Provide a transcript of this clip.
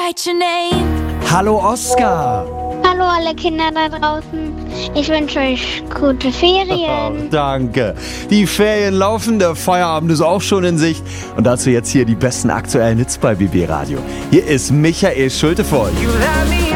write your name. Hallo Oskar. Hallo alle Kinder da draußen. Ich wünsche euch gute Ferien. Danke. Die Ferien laufen, der Feierabend ist auch schon in Sicht. Und dazu jetzt hier die besten aktuellen Hits bei BB Radio. Hier ist Michael Schulte für euch. You let me